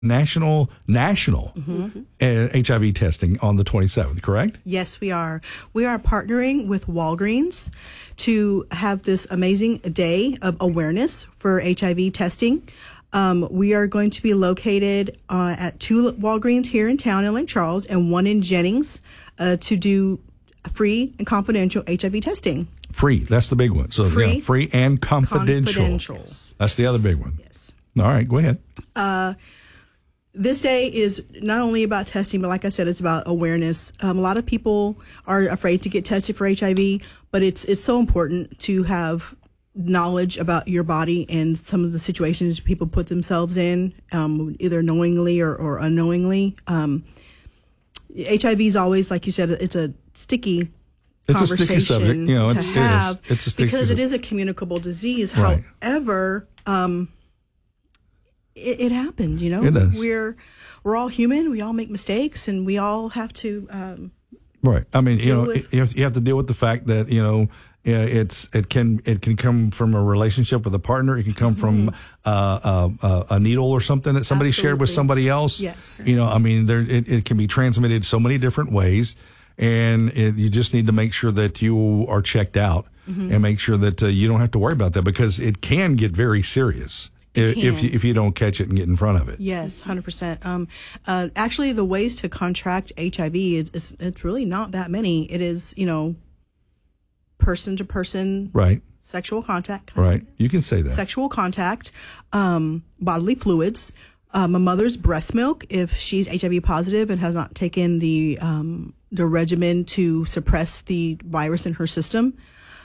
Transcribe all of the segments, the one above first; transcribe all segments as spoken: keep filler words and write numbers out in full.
national national mm-hmm. uh, H I V testing on the twenty-seventh, correct? Yes, we are. We are partnering with Walgreens to have this amazing day of awareness for H I V testing. Um, we are going to be located uh, at two Walgreens here in town in Lake Charles and one in Jennings uh, to do free and confidential H I V testing. Free, that's the big one. So free, yeah, free and confidential. confidential. That's the other big one. Yes. All right, go ahead. Uh, This day is not only about testing, but like I said, it's about awareness. Um, a lot of people are afraid to get tested for H I V, but it's it's so important to have knowledge about your body and some of the situations people put themselves in, um, either knowingly or, or unknowingly. Um, H I V is always, like you said, it's a sticky it's conversation a sticky subject. You know, to it's, have it is. It's a sticky because subject. it is a communicable disease. Right. However, um, It, it happens, you know. It does. We're we're all human. We all make mistakes, and we all have to. Um, right. I mean, you know, with, you have, you have to deal with the fact that you know yeah, it's it can it can come from a relationship with a partner. It can come mm-hmm. from uh, uh, a needle or something that somebody Absolutely. shared with somebody else. Yes. You know, I mean, there it, it can be transmitted so many different ways, and it, you just need to make sure that you are checked out mm-hmm. and make sure that uh, you don't have to worry about that because it can get very serious. If if you, if you don't catch it and get in front of it. Yes, one hundred percent. Um, uh, actually, the ways to contract H I V is, is it's really not that many. It is, you know, person to person, right? Sexual contact, right? You can say that. Sexual contact, um, bodily fluids, um, a mother's breast milk if she's H I V positive and has not taken the um, the regimen to suppress the virus in her system,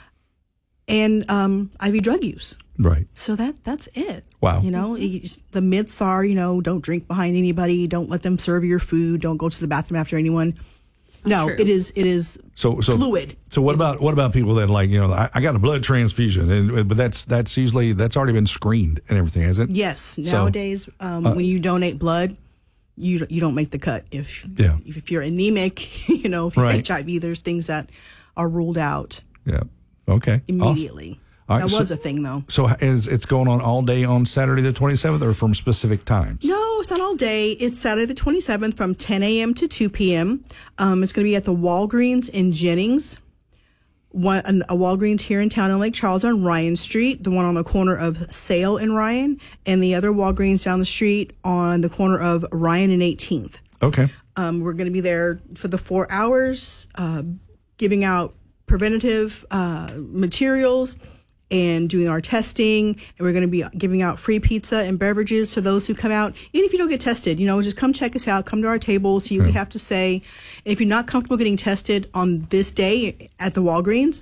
and um, I V drug use. Right. So that that's it. Wow. You know, you just, the myths are, you know, don't drink behind anybody, don't let them serve your food, don't go to the bathroom after anyone. No, true. it is it is so, so fluid. So what about what about people that like, you know, I, I got a blood transfusion, and but that's that's usually that's already been screened and everything, hasn't it? Yes. So, nowadays, um, uh, when you donate blood, you you don't make the cut. If yeah. if, if you're anemic, you know, if you're right. H I V, there's things that are ruled out. Yeah. Okay. Immediately. Awesome. Right, that so, was a thing, though. So is it's going on all day on Saturday the twenty-seventh or from specific times? No, it's not all day. It's Saturday the twenty-seventh from ten a.m. to two p.m. Um, it's going to be at the Walgreens in Jennings, one, a Walgreens here in town in Lake Charles on Ryan Street, the one on the corner of Sale and Ryan, and the other Walgreens down the street on the corner of Ryan and eighteenth. Okay. Um, we're going to be there for the four hours, uh, giving out preventative uh, materials and doing our testing, and we're going to be giving out free pizza and beverages to those who come out. Even if you don't get tested, you know, just come check us out, come to our table, see what yeah. we have to say. And if you're not comfortable getting tested on this day at the Walgreens,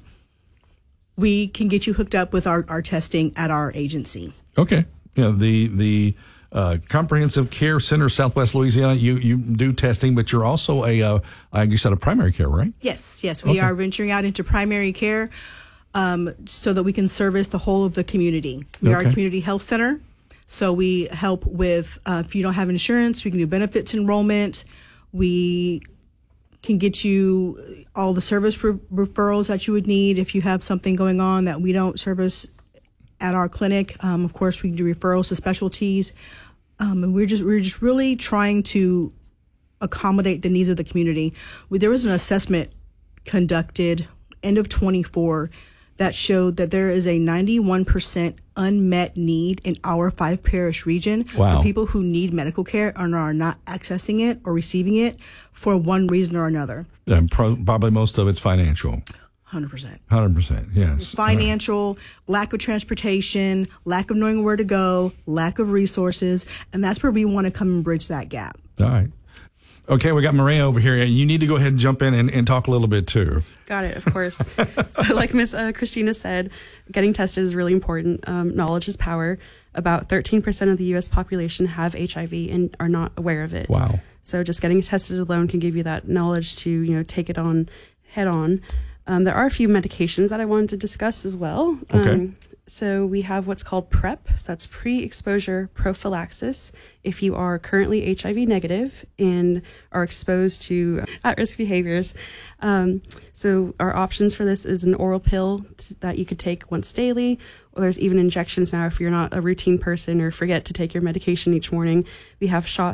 we can get you hooked up with our, our testing at our agency. Okay. Yeah, the the uh, Comprehensive Care Center, Southwest Louisiana, you, you do testing, but you're also a, uh, like you said, a primary care, right? Yes, yes. We okay. are venturing out into primary care. Um, so that we can service the whole of the community. We okay. are a community health center, so we help with, uh, if you don't have insurance, we can do benefits enrollment. We can get you all the service re- referrals that you would need if you have something going on that we don't service at our clinic. Um, of course, we can do referrals to specialties. Um, and we're just we're just really trying to accommodate the needs of the community. We, there was an assessment conducted end of twenty-four that showed that there is a ninety-one percent unmet need in our five parish region wow. for people who need medical care and are not accessing it or receiving it for one reason or another. Yeah, pro- probably most of it's financial. one hundred percent. one hundred percent, yes. Financial, right. lack of transportation, lack of knowing where to go, lack of resources, and that's where we want to come and bridge that gap. All right. Okay, we got Maria over here. You need to go ahead and jump in and, and talk a little bit, too. Got it, of course. So like Miss uh, Christina said, getting tested is really important. Um, knowledge is power. About thirteen percent of the U S population have H I V and are not aware of it. Wow. So just getting tested alone can give you that knowledge to, you know, take it on head on. Um, there are a few medications that I wanted to discuss as well. Okay. Um, so we have what's called PrEP. So that's pre-exposure prophylaxis. If you are currently H I V negative and are exposed to at-risk behaviors. Um, so our options for this is an oral pill that you could take once daily. Or there's even injections now if you're not a routine person or forget to take your medication each morning. We have shots